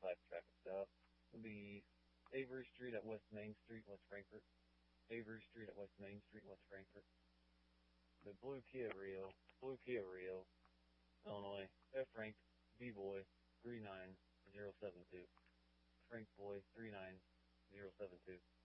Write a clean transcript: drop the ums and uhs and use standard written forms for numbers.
5 traffic stop. It'll be Avery Street at West Main Street, West Frankfort. Avery Street at West Main Street, West Frankfort. The Blue Kia Rio, Illinois, F. Frank, B. Boy, 39072. Frank Boy, 39072.